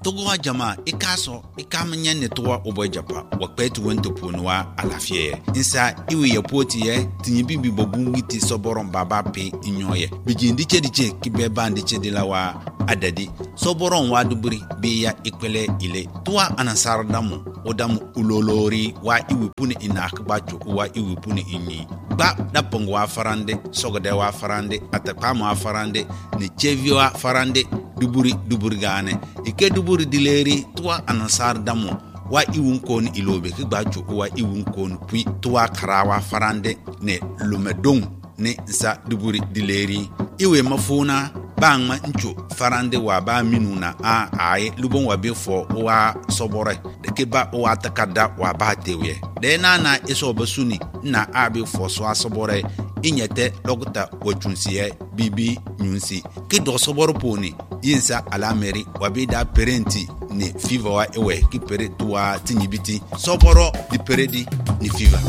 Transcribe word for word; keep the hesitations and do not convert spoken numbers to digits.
togo jama ikaso ikamnya ne towa obojapa wakpetu wento ponwa alafie insa iwe ye poti ye tinyibi bi bobungiti soboron baba pe inyoye bijindi chediche kibeba ndiche dilawa adadi soboron waduburi biya ikwele ile towa anasar damu odamu ulolori wa iwe puni inakba choku wa iwe puni inyi ba dapongo wa farande sogode wa farande atapama wa farande ne chevio wa farande duburi duburi gane ike duburi dileri tuwa anasar damu wa iwun kon ilobe ki gbacho wa iwun kon pui tuwa karawa farande ne lumedong ne sa duburi dileri iwe mafuna bangma ncho farande wa ba minuna a ai lubon wa befo wa sobore de ke ba wa takada wa ba tewe de na na iso basuni na abi fo so asobore inyete logta wachunsiye bibi nyunsi ki do soboro poni yinsa alameri wabida parenti ni fever wa ewe ki pere tuwa tinyibiti soboro di peredi ni fever